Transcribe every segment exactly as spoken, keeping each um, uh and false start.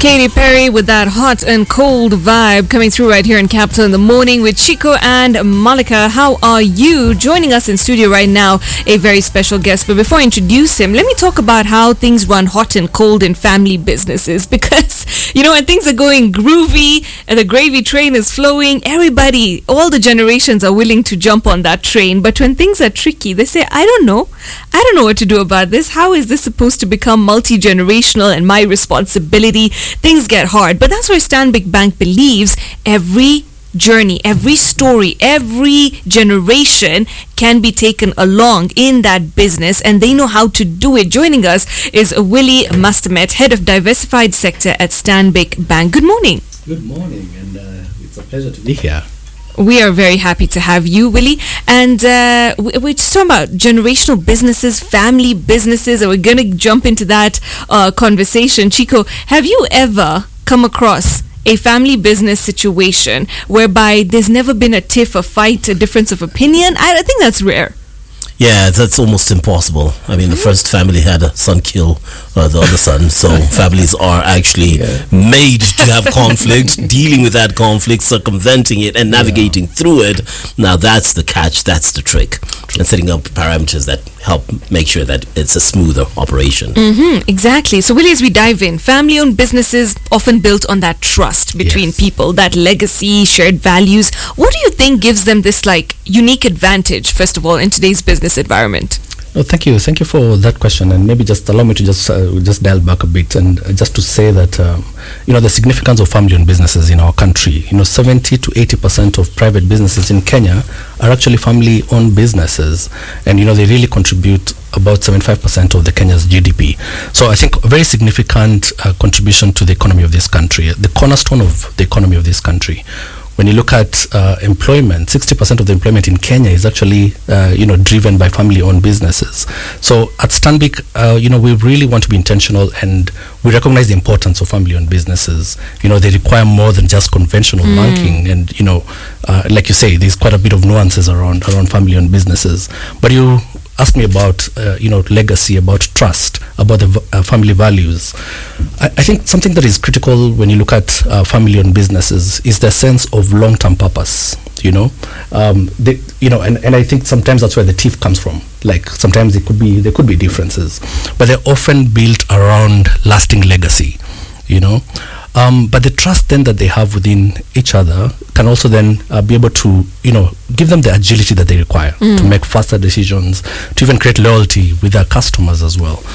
Katy Perry with that hot and cold vibe coming through right here in Capital in the Morning with Chico and Malika. How are you? Joining us in studio right now, a very special guest. But before I introduce him, let me talk about how things run hot and cold in family businesses. Because, you know, when things are going groovy and the gravy train is flowing, everybody, all the generations are willing to jump on that train. But when things are tricky, they say, I don't know. I don't know what to do about this. How is this supposed to become multi-generational and my responsibility? Things get hard. But that's where Stanbic Bank believes every journey, every story, every generation can be taken along in that business, and they know how to do it. Joining us is Willie Mastermet, Head of Diversified Sector at Stanbic Bank. Good morning. Good morning, and uh, it's a pleasure to be here. We are very happy to have you, Willie. And uh, we, we're just talking about generational businesses, family businesses, and we're going to jump into that uh, conversation. Chico, have you ever come across a family business situation whereby there's never been a tiff, a fight, a difference of opinion? I, I think that's rare. Yeah, that's almost impossible. I mean, the first family had a son kill uh, the other son, so families are actually yeah. made to have conflict, dealing with that conflict, circumventing it, and navigating yeah. through it. Now, that's the catch, that's the trick, and setting up parameters that help make sure that it's a smoother operation. Mm-hmm, exactly. So, Willie, as we dive in, family-owned businesses often built on that trust between yes. people, that legacy, shared values. What do you think gives them this, like, unique advantage, first of all, in today's business environment? Oh, thank you. Thank you for that question. And maybe just allow me to just uh, just dial back a bit and uh, just to say that, um, you know, the significance of family-owned businesses in our country. You know, seventy to eighty percent of private businesses in Kenya are actually family-owned businesses. And, you know, they really contribute about seventy-five percent of the Kenya's G D P. So I think a very significant uh, contribution to the economy of this country, the cornerstone of the economy of this country. When you look at uh, employment, sixty percent of the employment in Kenya is actually, uh, you know, driven by family-owned businesses. So at Stanbic, uh, you know, we really want to be intentional, and we recognize the importance of family-owned businesses. You know, they require more than just conventional mm. banking, and you know, uh, like you say, there's quite a bit of nuances around around family-owned businesses. But you asked me about, uh, you know, legacy, about trust, about the v- uh, family values. I, I think something that is critical when you look at uh, family-owned businesses is the sense of long-term purpose. You know, um, they, you know, and, and I think sometimes that's where the tiff comes from. Like sometimes there could be there could be differences, but they're often built around lasting legacy. You know. Um, but the trust then that they have within each other can also then uh, be able to, you know, give them the agility that they require mm. to make faster decisions, to even create loyalty with their customers as well.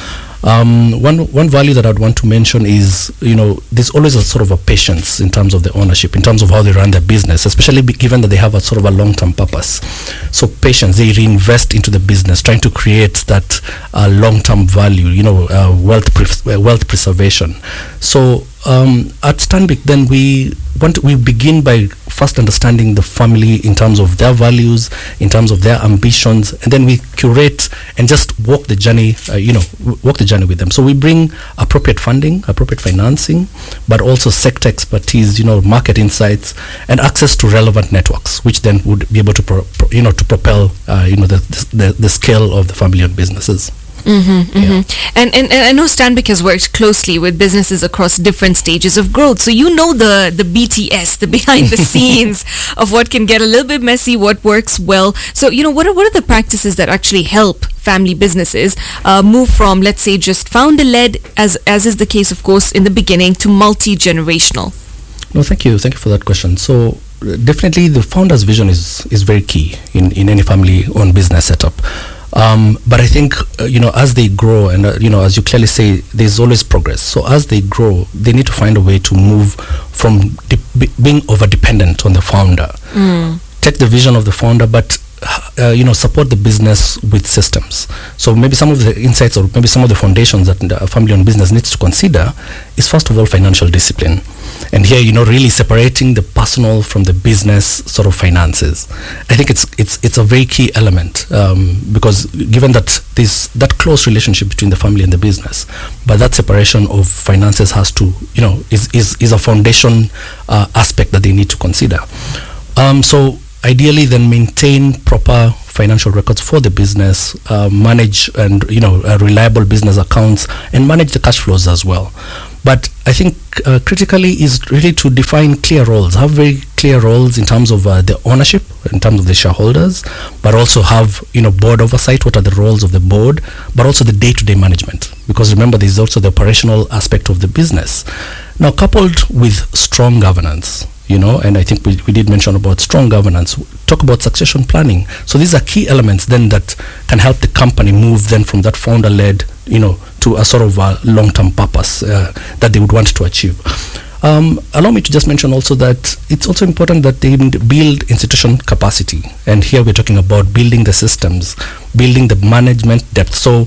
Um, one one value that I'd want to mention is, you know, there's always a sort of a patience in terms of the ownership, in terms of how they run their business, especially be, given that they have a sort of a long-term purpose. So patience, they reinvest into the business, trying to create that uh, long-term value, you know, uh, wealth pre- uh, wealth preservation. So um, at Stanbic, then we want to, we begin by first understanding the family in terms of their values, in terms of their ambitions, and then we curate and just walk the journey, uh, you know, w- walk the journey with them. So we bring appropriate funding, appropriate financing, but also sector expertise, you know, market insights, and access to relevant networks, which then would be able to, pro- pro- you know, to propel, uh, you know, the, the the scale of the family-owned businesses. Mm-hmm, mm-hmm. Yeah. And, and and I know Stanbic has worked closely with businesses across different stages of growth. So you know the the B T S, the behind the scenes of what can get a little bit messy, what works well. So, you know, what are what are the practices that actually help family businesses uh, move from, let's say, just founder-led, as as is the case, of course, in the beginning, to multi-generational? No, thank you. Thank you for that question. So uh, definitely the founder's vision is, is very key in, in any family-owned business setup. Um, but I think, uh, you know, as they grow and, uh, you know, as you clearly say, there's always progress. So as they grow, they need to find a way to move from de- be- being over-dependent on the founder. Mm. Take the vision of the founder, but, uh, you know, support the business with systems. So maybe some of the insights or maybe some of the foundations that a family-owned business needs to consider is, first of all, financial discipline. And here, you know, really separating the personal from the business sort of finances. I think it's it's it's a very key element um, because given that there's that close relationship between the family and the business, but that separation of finances has to, you know, is is, is a foundation uh, aspect that they need to consider. Um, so ideally, then maintain proper financial records for the business, uh, manage and, you know, uh, reliable business accounts, and manage the cash flows as well. But I think uh, critically is really to define clear roles, have very clear roles in terms of uh, the ownership, in terms of the shareholders, but also have, you know, board oversight. What are the roles of the board, but also the day-to-day management, because remember there's also the operational aspect of the business. Now, coupled with strong governance, you know, and I think we, we did mention about strong governance, talk about succession planning. So these are key elements then that can help the company move then from that founder-led, you know, to a sort of a long-term purpose uh, that they would want to achieve. Um, allow me to just mention also that it's also important that they build institution capacity. And here we're talking about building the systems, building the management depth. So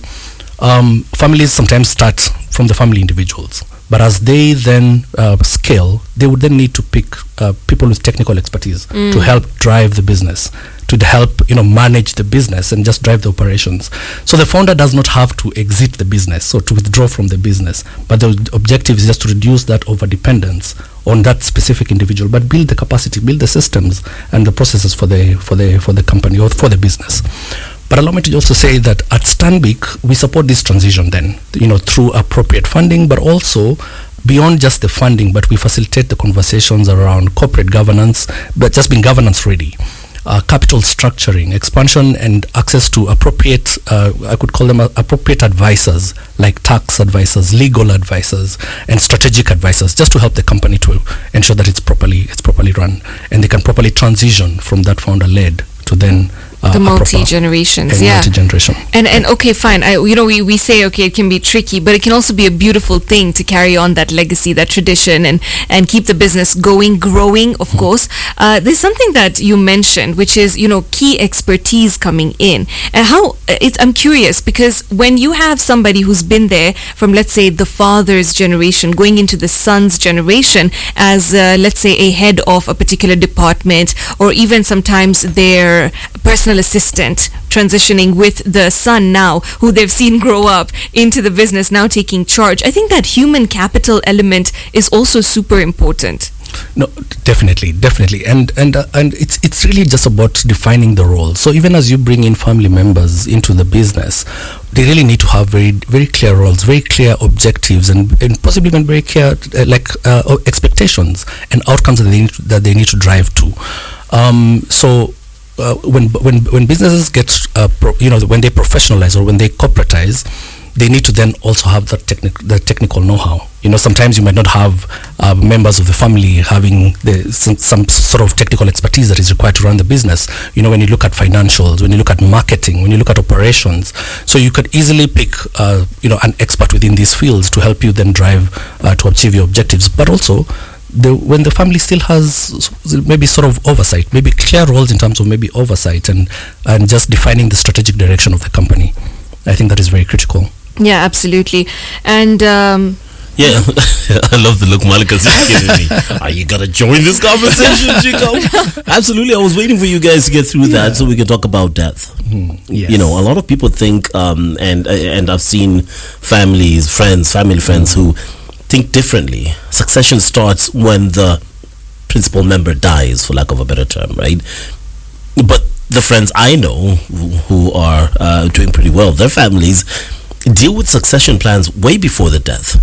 um, families sometimes start from the family individuals. But as they then uh, scale, they would then need to pick uh, people with technical expertise mm. to help drive the business, to help, you know, manage the business and just drive the operations. So the founder does not have to exit the business, so to withdraw from the business. But the objective is just to reduce that over dependence on that specific individual, but build the capacity, build the systems and the processes for the for the for the company or for the business. But allow me to also say that at Stanbic, we support this transition then, you know, through appropriate funding, but also beyond just the funding, but we facilitate the conversations around corporate governance, but just being governance ready, uh, capital structuring, expansion, and access to appropriate, uh, I could call them uh, appropriate advisors, like tax advisors, legal advisors, and strategic advisors, just to help the company to ensure that it's properly, it's properly run, and they can properly transition from that founder-led to then Uh, the multi-generations, yeah. Multi-generation. And and okay, fine. I, you know, we, we say, okay, it can be tricky, but it can also be a beautiful thing to carry on that legacy, that tradition, and, and keep the business going, growing, of mm. course. Uh, there's something that you mentioned, which is, you know, key expertise coming in. And how, it's, I'm curious, because when you have somebody who's been there from, let's say, the father's generation, going into the son's generation as, uh, let's say, a head of a particular department, or even sometimes their personal assistant transitioning with the son now, who they've seen grow up into the business, now taking charge. I think that human capital element is also super important. No, definitely, definitely, and and uh, and it's it's really just about defining the role. So even as you bring in family members into the business, they really need to have very very clear roles, very clear objectives, and, and possibly even very clear uh, like uh, expectations and outcomes that they need to, that they need to drive to. Um, so. Uh, when when when businesses get uh, pro, you know when they professionalize or when they corporatize, they need to then also have that technical the technical know-how. You know, sometimes you might not have uh, members of the family having the some, some sort of technical expertise that is required to run the business. You know, when you look at financials, when you look at marketing, when you look at operations, so you could easily pick uh, you know an expert within these fields to help you then drive uh, to achieve your objectives, but also. The, when the family still has maybe sort of oversight, maybe clear roles in terms of maybe oversight and, and just defining the strategic direction of the company, I think that is very critical. Yeah, absolutely. And um, yeah, I love the look Malika's giving me. Are you gonna join this conversation, Chico? Absolutely. I was waiting for you guys to get through yeah. that so we can talk about death. Mm, yes. You know, a lot of people think, um, and and I've seen families, friends, family friends who think differently. Succession starts when the principal member dies, for lack of a better term, right? But the friends I know who are uh, doing pretty well, their families deal with succession plans way before the death.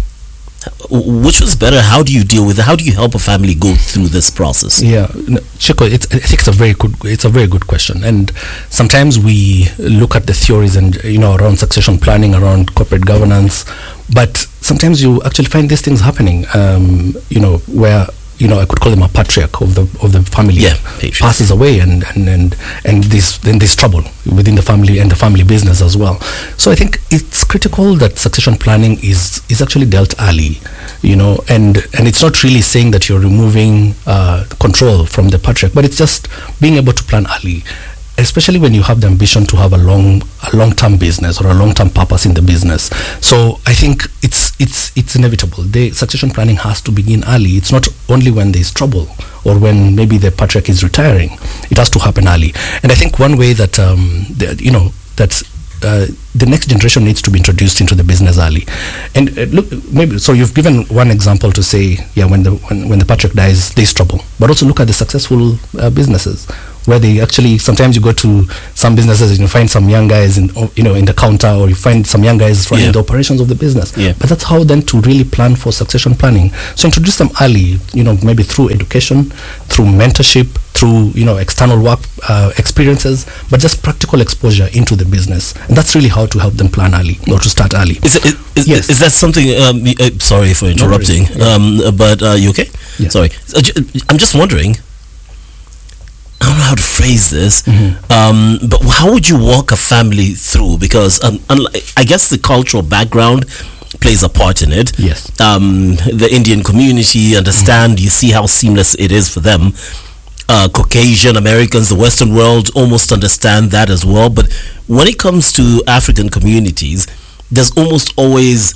Which was better? How do you deal with it? How do you help a family go through this process? Yeah, no, Chico, it's, I think it's a very good it's a very good question. And sometimes we look at the theories and you know around succession planning, around corporate governance, but sometimes you actually find these things happening. Um, you know where. You know, I could call him a patriarch of the of the family. Yeah, passes away, and and and and this then there's trouble within the family and the family business as well. So I think it's critical that succession planning is is actually dealt early. You know, and and it's not really saying that you're removing uh, control from the patriarch, but it's just being able to plan early. Especially when you have the ambition to have a long, a long-term business or a long-term purpose in the business. So I think it's it's it's inevitable. The succession planning has to begin early. It's not only when there's trouble or when maybe the patriarch is retiring. It has to happen early. And I think one way that um, the, you know that uh, the next generation needs to be introduced into the business early. And uh, look, maybe so you've given one example to say, yeah, when the when, when the patriarch dies, there's trouble. But also look at the successful uh, businesses. where they actually, sometimes you go to some businesses and you find some young guys in, you know, in the counter, or you find some young guys running Yeah. the operations of the business. Yeah. But that's how then to really plan for succession planning. So introduce them early, you know, maybe through education, through mentorship, through, you know, external work uh, experiences, but just practical exposure into the business. And that's really how to help them plan early, or to start early. Is, it, is, Yes. is that something? Um, y- uh, sorry for interrupting. worries. Yeah. Um, but uh, you okay? Yeah. Sorry. Uh, j- I'm just wondering. I don't know how to phrase this. Mm-hmm. Um, but how would you walk a family through? Because um, unlike, I guess the cultural background plays a part in it. Yes. Um, the Indian community understand. Mm-hmm. You see how seamless it is for them. Uh, Caucasian Americans, the Western world, almost understand that as well. But when it comes to African communities, there's almost always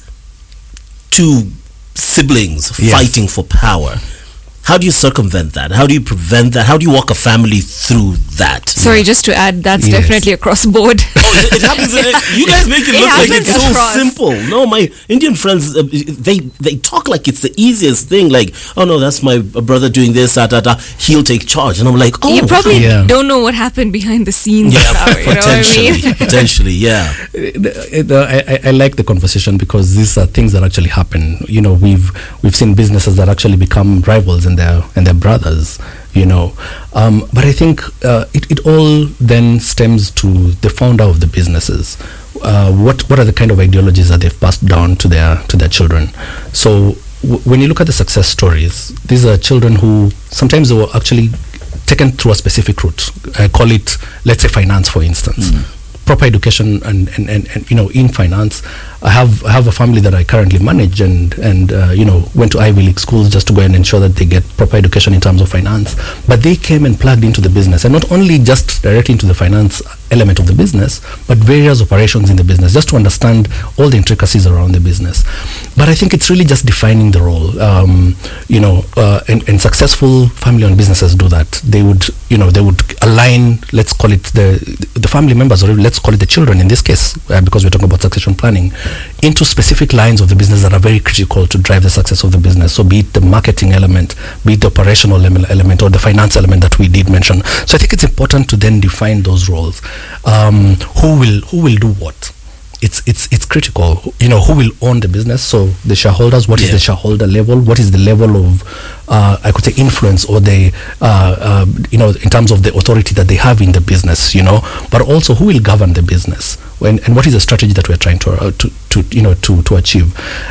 two siblings Yes. fighting for power. How do you circumvent that? How do you prevent that? How do you walk a family through that? Sorry, just to add, that's Yes. definitely across board. Oh, it, it happens. It, you guys make it It look like happens it's so across. simple. No, my Indian friends, uh, they they talk like it's the easiest thing. Like, oh no, that's my brother doing this, da da da. He'll take charge, and I'm like, oh, You probably Yeah. don't know what happened behind the scenes. yeah, now, you know what I potentially, mean? potentially, yeah. Uh, uh, I, I- I like the conversation, because these are things that actually happen. You know, we've we've seen businesses that actually become rivals in their in their brothers. You know, um, but I think uh, it it all then stems to the founder of the businesses. Uh, what what are the kind of ideologies that they've passed down to their to their children? So w- when you look at the success stories, these are children who sometimes they were actually taken through a specific route. I call it, let's say, finance, for instance. Proper education and, and, and, and you know, in finance. I have I have a family that I currently manage, and and uh, you know, went to Ivy League schools just to go and ensure that they get proper education in terms of finance. But they came and plugged into the business, and not only just directly into the finance element of the business, but various operations in the business, just to understand all the intricacies around the business. But I think it's really just defining the role. Um, you know, uh, and, and successful family-owned businesses do that. They would, you know, they would align. Let's call it the the family members, or let's call it the children in this case, uh, because we're talking about succession planning, into specific lines of the business that are very critical to drive the success of the business. So be it the marketing element, be it the operational ele- element, or the finance element that we did mention. So I think it's important to then define those roles. Um, who will who will do what? It's it's it's critical. You know, who will own the business? So the shareholders. What is Yeah. the shareholder level? What is the level of uh, I could say influence, or the uh, uh, you know, in terms of the authority that they have in the business. You know, but also who will govern the business, when, and what is the strategy that we're trying to uh, to to you know to to achieve.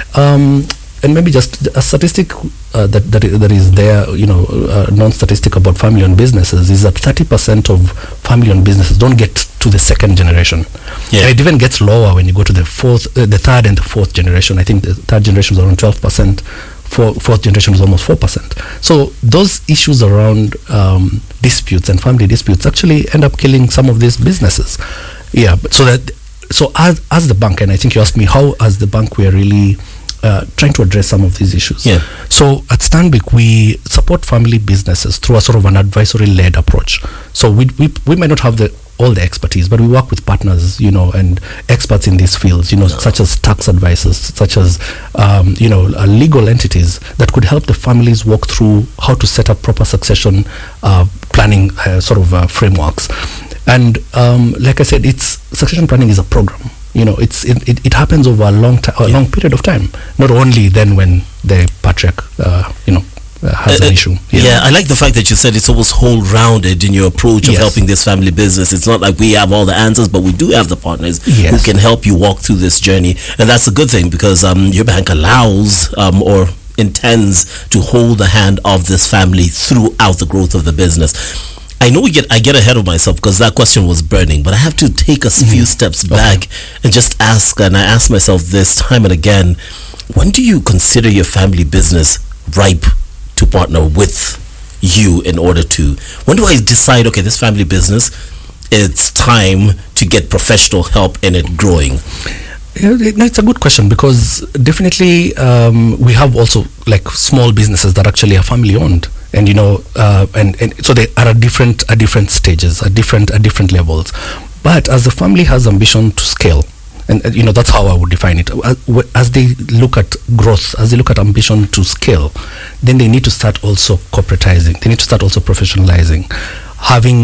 Um, and maybe just a statistic uh, that, that i- that is there, you know, uh, non-statistic about family-owned businesses is that thirty percent of family-owned businesses don't get to the second generation. Yeah. And it even gets lower when you go to the fourth, uh, the third and the fourth generation. I think the third generation is around twelve percent. Four, fourth generation is almost four percent. So those issues around um, disputes and family disputes actually end up killing some of these businesses. Yeah, but so that so as as the bank, and I think you asked me how as the bank we are really uh, trying to address some of these issues. Yeah. So at Stanbic, we support family businesses through a sort of an advisory-led approach. So we we we might not have the all the expertise, but we work with partners, you know, and experts in these fields, you know, such as tax advisors, such as, um, you know, uh, legal entities that could help the families walk through how to set up proper succession uh, planning uh, sort of uh, frameworks. And um, like I said, it's succession planning is a program. You know, it's it, it, it happens over a long time, a Yeah. long period of time. Not only then when the patriarch, uh, you know, uh, has Uh, an issue. Yeah, I like the fact that you said it's almost whole-rounded in your approach of Yes. helping this family business. It's not like we have all the answers, but we do have the partners who Yes. can help you walk through this journey. And that's a good thing, because um, your bank allows um, or intends to hold the hand of this family throughout the growth of the business. I know we get I get ahead of myself because that question was burning, but I have to take a s- few steps back and just ask, and I ask myself this time and again, when do you consider your family business ripe to partner with you in order to, when do I decide, okay, this family business, it's time to get professional help in it growing? Yeah, it- no, it's a good question, because definitely um, we have also like small businesses that actually are family owned, and you know, uh, and, and so they are at different at different stages, at different at different levels. But as the family has ambition to scale, and uh, you know, that's how I would define it. Uh, wh- As they look at growth, as they look at ambition to scale, then they need to start also corporatizing. They need to start also professionalizing, having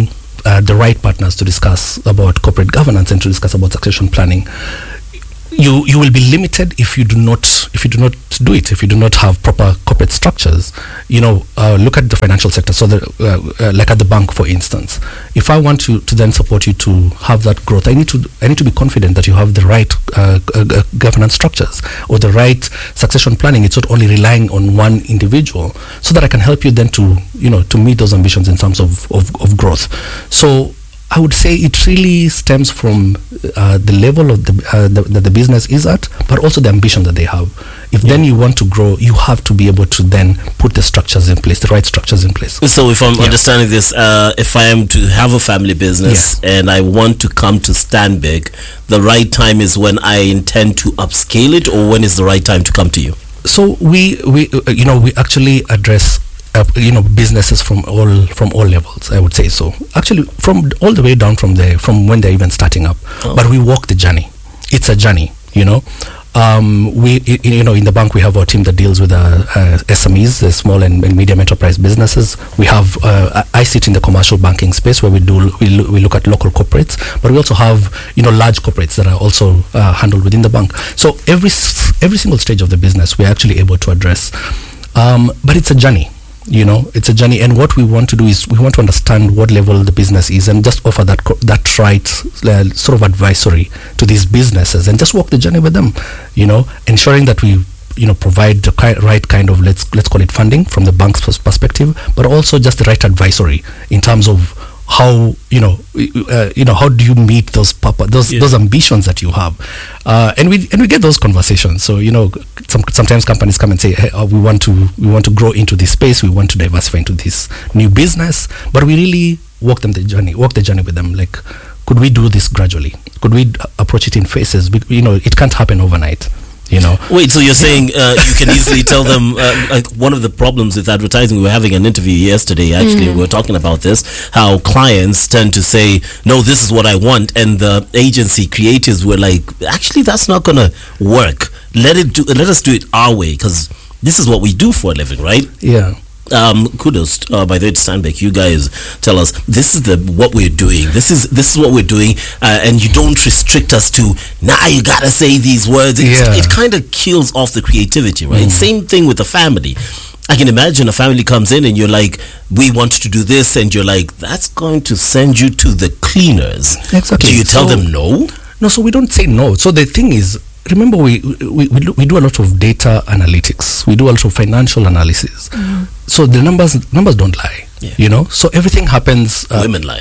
uh, the right partners to discuss about corporate governance and to discuss about succession planning, you you will be limited if you do not if you do not do it, if you do not have proper corporate structures. You know, uh, look at the financial sector. So, the, uh, uh, like at the bank, for instance, if I want to, to then support you to have that growth, I need to I need to be confident that you have the right uh, uh, governance structures or the right succession planning. It's not only relying on one individual, so that I can help you then to you know to meet those ambitions in terms of of, of growth. So I would say it really stems from uh, the level of the, uh, the that the business is at, but also the ambition that they have. If yeah. then you want to grow, you have to be able to then put the structures in place, the right structures in place. So if I'm yeah. understanding this, uh, if I am to have a family business yeah. and I want to come to Stanbic, the right time is when I intend to upscale it, or when is the right time to come to you? So we, we uh, you know, we actually address Uh, you know businesses from all from all levels, I would say. So actually from all the way down from the from when they're even starting up. Oh. But we walk the journey. It's a journey, you know. Um, we I, you know in the bank we have our team that deals with uh, uh, S M Es, the small and, and medium enterprise businesses. We have uh, I sit in the commercial banking space where we do we, lo- we look at local corporates, but we also have you know large corporates that are also uh, handled within the bank. So every every single stage of the business we're actually able to address. Um, but it's a journey. You know, it's a journey, and what we want to do is we want to understand what level the business is, and just offer that co- that right uh, sort of advisory to these businesses, and just walk the journey with them. You know, ensuring that we you know provide the ki- right kind of let's let's call it funding from the bank's pers- perspective, but also just the right advisory in terms of how you know uh, you know how do you meet those papa, those yeah. those ambitions that you have, uh, and we and we get those conversations. So you know some, sometimes companies come and say, hey, uh, we want to we want to grow into this space, we want to diversify into this new business, but we really walk them the journey walk the journey with them. Like, could we do this gradually? Could we d- approach it in phases? We, you know it can't happen overnight. You know. Wait, so you're saying uh, you can easily tell them uh, like one of the problems with advertising, we were having an interview yesterday actually, mm. we were talking about this, how clients tend to say, no, this is what I want, and the agency creatives were like, actually that's not gonna work, let it do let us do it our way, because this is what we do for a living, right? Yeah. Um, kudos uh, by the way to Stanbic. You guys tell us this is the what we're doing. This is this is what we're doing, uh, and you don't restrict us to now. Nah, you gotta say these words. It, yeah. it kind of kills off the creativity, right? Mm. Same thing with the family. I can imagine a family comes in and you're like, we want to do this, and you're like, that's going to send you to the cleaners. Exactly. Do you tell so, them no? No. So we don't say no. So the thing is, remember, we we we do, we do a lot of data analytics. We do a lot of financial analysis. Mm. So the numbers numbers don't lie. Yeah. You know, so everything happens. Uh, Women lie.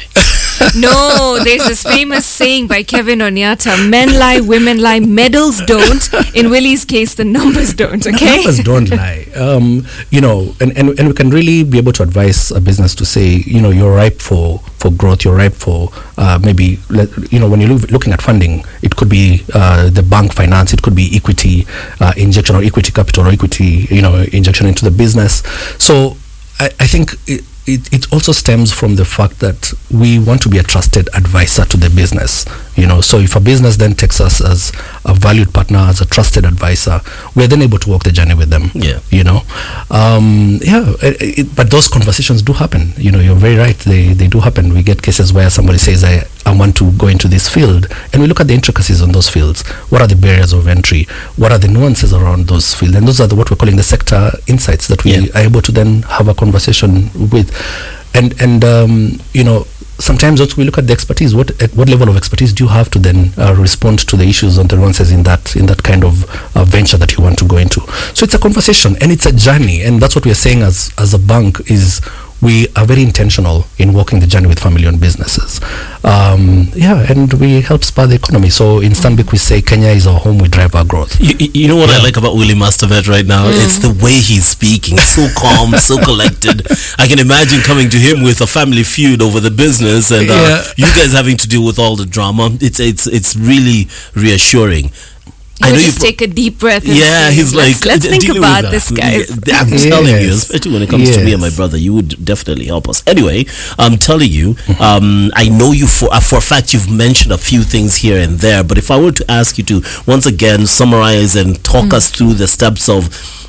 No, there's this famous saying by Kevin Onyata: men lie, women lie, medals don't. In Willie's case, the numbers don't. Okay, the numbers don't lie. Um, you know, and, and and we can really be able to advise a business to say, you know, you're ripe for, for growth. You're ripe for uh, maybe, you know, when you're looking at funding, it could be uh, the bank finance, it could be equity uh, injection or equity capital or equity, you know, injection into the business. So I, I think. It, It, it also stems from the fact that we want to be a trusted advisor to the business. You know, so if a business then takes us as a valued partner, as a trusted advisor, we're then able to walk the journey with them. Yeah. You know, um, yeah. It, it, but those conversations do happen. You know, you're very right. They they do happen. We get cases where somebody says, I, I want to go into this field, and we look at the intricacies on those fields. What are the barriers of entry? What are the nuances around those fields? And those are the, what we're calling the sector insights that we yeah. are able to then have a conversation with. And and um, you know, sometimes also we look at the expertise. What uh, what level of expertise do you have to then uh, respond to the issues and the nuances in that in that kind of uh, venture that you want to go into? So it's a conversation and it's a journey, and that's what we are saying as as a bank is. We are very intentional in walking the journey with family-owned businesses. Um, yeah, and we help spur the economy. So in Stanbic, we say Kenya is our home, we drive our growth. You, you know what yeah. I like about Willie Mastervet right now? Mm. It's the way he's speaking. So calm, so collected. I can imagine coming to him with a family feud over the business and uh, yeah. you guys having to deal with all the drama. It's, it's, it's really reassuring. I know just take a deep breath and yeah, say, he's let's, like, let's think about this, guys. I'm yes. telling you, especially when it comes yes. to me and my brother, you would definitely help us. Anyway, I'm telling you, um, I know you for uh, for a fact you've mentioned a few things here and there, but if I were to ask you to once again summarize and talk mm. us through the steps of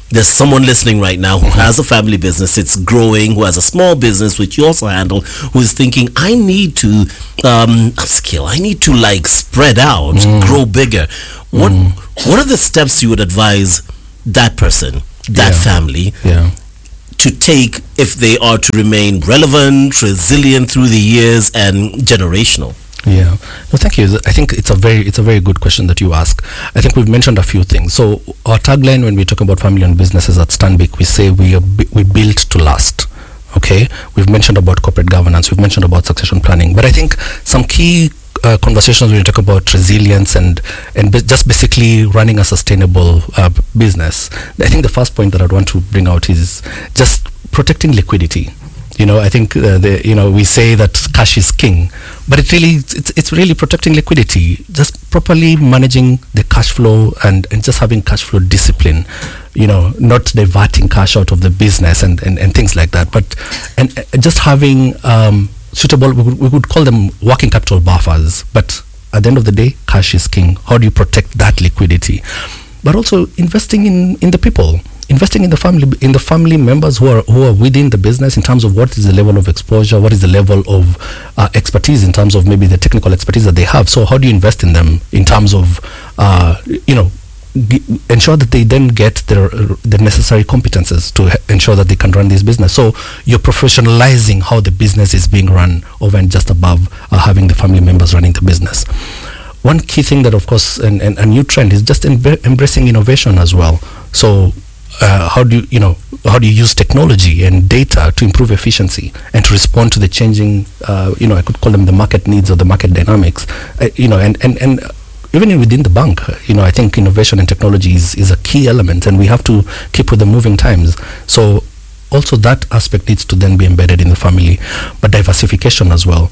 there's someone listening right now who has a family business, it's growing, who has a small business which you also handle, who is thinking, I need to um, upskill, I need to like spread out, mm. grow bigger. What mm. what are the steps you would advise that person, that yeah. family, yeah. to take if they are to remain relevant, resilient through the years, and generational? Yeah, no, thank you. I think it's a very it's a very good question that you ask. I think we've mentioned a few things. So our tagline when we talk about family-owned businesses at Stanbic, we say we are b- we built to last. Okay, we've mentioned about corporate governance, we've mentioned about succession planning, but I think some key uh, conversations when you talk about resilience and and b- just basically running a sustainable uh, business. I think the first point that I'd want to bring out is just protecting liquidity. You know, I think uh, the, you know we say that cash is king, but it really it's it's really protecting liquidity, just properly managing the cash flow and, and just having cash flow discipline. You know, not diverting cash out of the business and, and, and things like that, but and uh, just having um, suitable. We would, we would call them working capital buffers. But at the end of the day, cash is king. How do you protect that liquidity? But also investing in, in the people. Investing in the family, in the family members who are who are within the business in terms of what is the level of exposure, what is the level of uh, expertise in terms of maybe the technical expertise that they have. So how do you invest in them in terms of, uh, you know, g- ensure that they then get their uh, the necessary competences to ha- ensure that they can run this business. So you're professionalizing how the business is being run over and just above uh, having the family members running the business. One key thing that, of course, and, and a new trend is just emb- embracing innovation as well. So Uh, how do you, you know, how do you use technology and data to improve efficiency and to respond to the changing, uh, you know, I could call them the market needs or the market dynamics, uh, you know, and, and, and even within the bank, you know, I think innovation and technology is, is a key element, and we have to keep with the moving times. So also that aspect needs to then be embedded in the family, but diversification as well.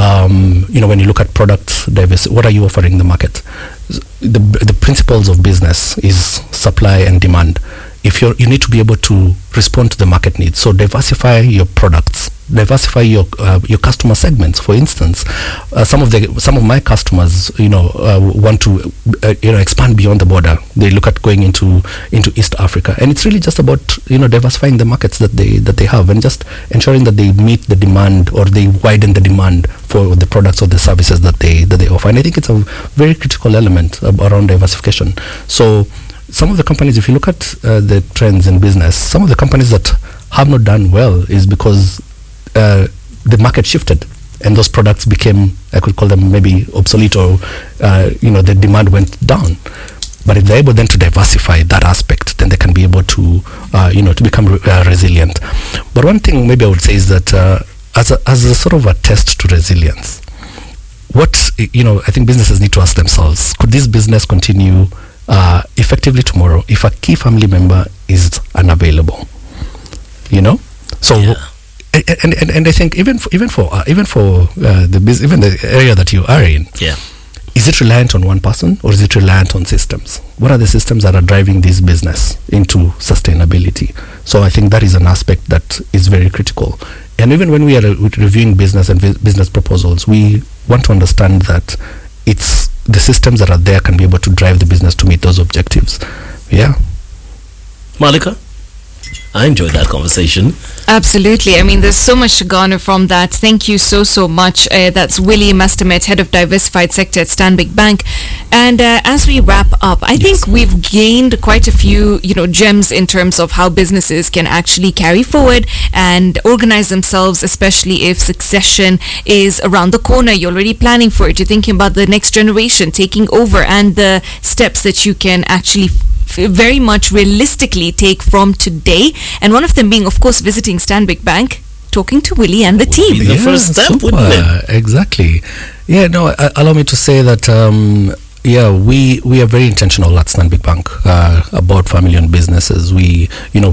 Um, you know, when you look at products, diverse, what are you offering the market? The, the principles of business is supply and demand. If you're, you need to be able to respond to the market needs. So diversify your products, diversify your uh, your customer segments. For instance, uh, some of the some of my customers, you know, uh, want to uh, you know expand beyond the border. They look at going into into East Africa, and it's really just about you know diversifying the markets that they that they have, and just ensuring that they meet the demand or they widen the demand for the products or the services that they that they offer. And I think it's a very critical element uh, around diversification. So some of the companies, if you look at uh, the trends in business, some of the companies that have not done well is because uh, the market shifted and those products became, I could call them maybe obsolete, or uh, you know the demand went down. But if they're able then to diversify that aspect, then they can be able to uh, you know to become re- uh, resilient. But one thing maybe I would say is that uh, as a, as a sort of a test to resilience, what you know I think businesses need to ask themselves: could this business continue Uh, effectively tomorrow if a key family member is unavailable? You know, so yeah. and, and and I think even for, even for uh, even for uh, the biz- even the area that you are in, yeah, is it reliant on one person or is it reliant on systems? What are the systems that are driving this business into sustainability? So I think that is an aspect that is very critical. And even when we are re- reviewing business and vi- business proposals, we want to understand that it's the systems that are there can be able to drive the business to meet those objectives. Yeah. Malika, I enjoyed that conversation. Absolutely. I mean, there's so much to garner from that. Thank you so, so much. Uh, that's Willie Mastermet, Head of Diversified Sector at Stanbic Bank. And uh, as we wrap up, I yes. think we've gained quite a few, you know, gems in terms of how businesses can actually carry forward and organize themselves, especially if succession is around the corner. You're already planning for it. You're thinking about the next generation taking over and the steps that you can actually very much realistically take from today, and one of them being, of course, visiting Stanbic Bank, talking to Willie and the would team. Be the yeah, first step, super. wouldn't it? Exactly. Yeah. No. Uh, allow me to say that. Um, yeah, we we are very intentional at Stanbic Bank uh, about family-owned businesses. We, you know, we have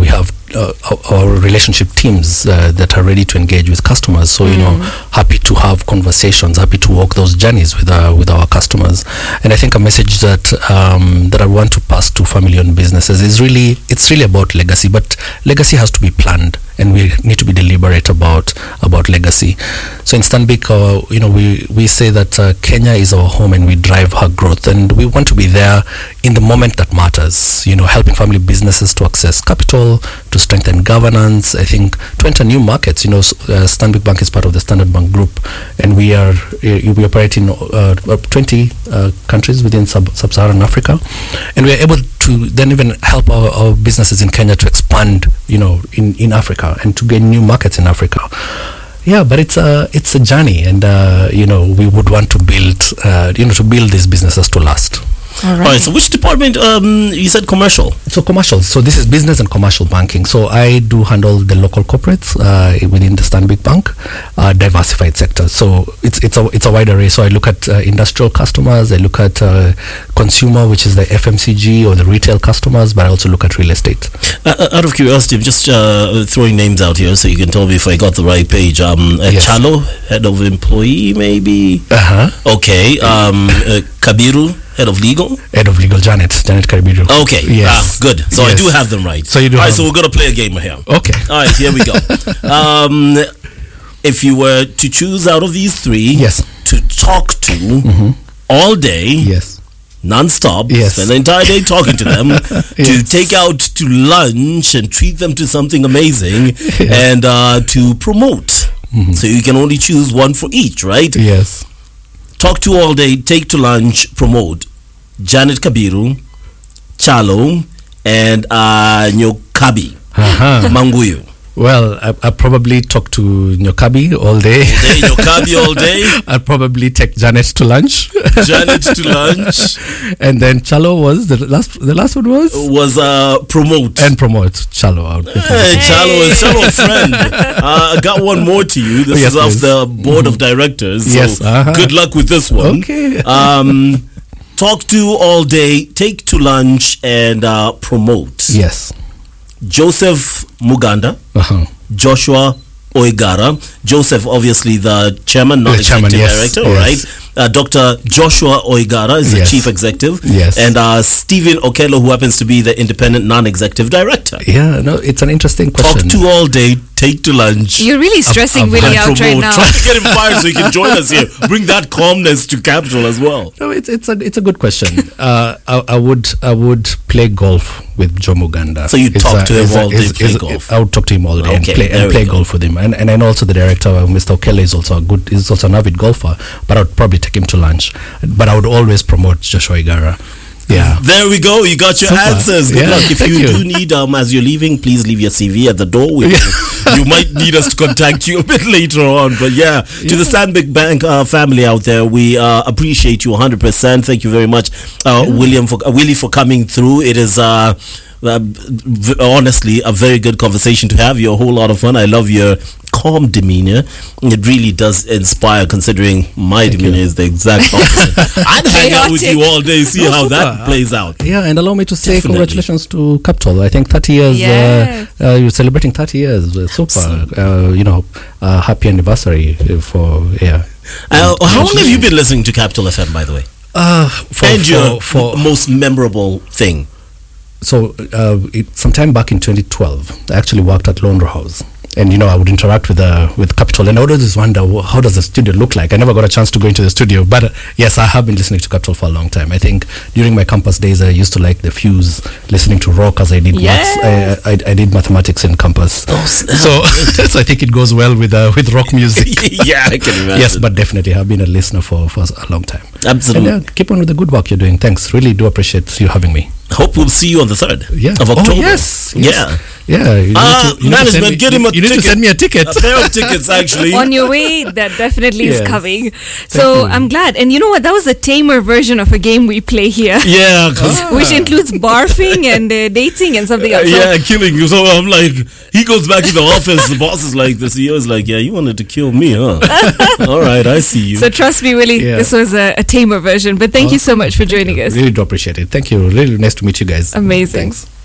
uh, our, our relationship teams uh, that are ready to engage with customers. So, you know, happy to have conversations, happy to walk those journeys with our, with our customers. And I think a message that um, that I want to pass to family-owned businesses is really, it's really about legacy, but legacy has to be planned, and we need to be deliberate about about legacy. So in Stanbic, uh, you know, we, we say that uh, Kenya is our home and we drive her growth, and we want to be there in the moment that matters, you know, helping family businesses to access capital, to strengthen governance, I think to enter new markets. You know, uh, Stanbic Bank is part of the Standard Bank Group, and we are uh, we operate in uh, twenty uh, countries within sub- sub-Saharan Africa, and we are able to then even help our, our businesses in Kenya to expand, you know, in, in Africa and to gain new markets in Africa. Yeah, but it's a it's a journey, and uh, you know, we would want to build uh, you know to build these businesses to last. All right. All right. So which department? Um, you said commercial. So commercial. So this is business and commercial banking. So I do handle the local corporates uh, within the Stanbic Bank, uh, diversified sectors. So it's it's a it's a wide array. So I look at uh, industrial customers. I look at uh, consumer, which is the F M C G or the retail customers. But I also look at real estate. Uh, out of curiosity, I'm just uh, throwing names out here so you can tell me if I got the right page. Um, uh, Yes. Chalo, head of employee, maybe. Uh huh. Okay. Um, uh, Kabiru, head of legal. Head of legal, Janet Janet Karibiru. Okay. Yes. Ah, good. So I Yes. do have them right. So you do All right. have So them. we're gonna play a game here. Okay. All right. Here we go. um, if you were to choose out of these three, Yes. to talk to all day, Yes. non-stop, Yes. spend the entire day talking to them, to Yes. take out to lunch and treat them to something amazing, and uh, to promote. So you can only choose one for each, right? Yes. Talk to all day, take to lunch, promote. Janet Kabiru, Chalo, and uh, Nyokabi Uh-huh. Manguyu. Well, I, I probably talk to Nyokabi all day. Day, Nyokabi all day, I'll probably take Janet to lunch. Janet to lunch, And then Chalo was the last. The last one was was uh, promote. and promote Chalo out. Hey, Chalo, Chalo, friend. Uh, I got one more to you. This Yes, is off please. the board of directors. So Yes, uh-huh. good luck with this one. Okay. Um, talk to all day, take to lunch, and uh, promote. Yes. Joseph Muganda, Uh-huh. Joshua Oigara. Joseph, obviously the chairman, The non-executive chairman, yes, director, yes. right? Uh, Doctor Joshua Oigara is the Yes. chief executive. Yes. And uh, Stephen Okello, who happens to be the independent non-executive director. Yeah. No, it's an interesting Talk question. to all day, take to lunch. You're really stressing I've Willie and out right promote. now. Try to get him fired so he can join us here. Bring that calmness to Capital as well. No, it's it's a it's a good question. uh, I, I would I would play golf with Joe Muganda. So you It's talk a- to him it's a- all day, it's- play it's- golf. I would talk to him all day and Okay, play there and we play go. golf with him. And and I know also the director, uh, Mister O'Kelly, is also a good is also an avid golfer. But I would probably take him to lunch. But I would always promote Joshua Igara. Yeah. There we go. You got your Super. answers. Good Yeah, luck. If thank you, you. do need, um, as you're leaving, please leave your C V at the door. We, you might need us to contact you a bit later on. But yeah, to the Stanbic Bank uh, family out there, we uh, appreciate you one hundred percent. Thank you very much, uh, William, for uh, Willie, for coming through. It is uh, uh, v- honestly a very good conversation to have. You're a whole lot of fun. I love your calm demeanor. It really does inspire, considering my demeanor is the exact opposite. I'd hang out with you all day, see No, how super. that plays out. Yeah, and allow me to say Definitely. congratulations to Capital. I think thirty years. Yes. Uh, uh, you're celebrating thirty years. Uh, super. Uh, you know, uh, happy anniversary uh, for yeah. Uh, how long have you been listening to Capital F M, by the way? Uh, for, and your for, for m- most memorable thing? so uh, it, sometime back in twenty twelve, I actually worked at Laundry House. And you know, I would interact with uh, with Capital, and I would always wonder, wh- how does the studio look like? I never got a chance to go into the studio, but uh, yes, I have been listening to Capital for a long time. I think during my campus days, I used to like the Fuse, listening to rock as I did Yes. maths. I, I, I did mathematics in campus, so, so I think it goes well with uh, with rock music. Yeah, I can imagine. Yes, but definitely, I've been a listener for, for a long time. Absolutely. And, uh, keep on with the good work you're doing. Thanks. Really do appreciate you having me. Hope we'll see you on the third Yeah. of October. Oh, yes. yes. Yeah. Yeah. You need Uh, to- you need to send management, me- get him a You need to ticket. send me a ticket. A pair of tickets, actually. On your way, that definitely is Yes. coming. So you. I'm glad. And you know what? That was the tamer version of a game we play here. Yeah, 'cause- Which includes barfing and uh, dating and something else. So yeah, killing you. So I'm like, he goes back to the office. The boss is like, the C E O is like, yeah, you wanted to kill me, huh? All right, I see you. So trust me, Willie, Yeah. this was a, a tamer version. But thank you so much for joining us. Really do appreciate it. Thank you. Really nice to meet you guys. Amazing. Thanks.